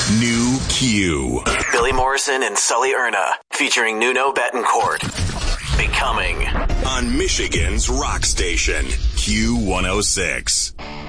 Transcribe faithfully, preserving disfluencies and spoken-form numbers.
New Q. Billy Morrison and Sully Erna, featuring Nuno Betancourt. Becoming. On Michigan's rock station, Q one oh six.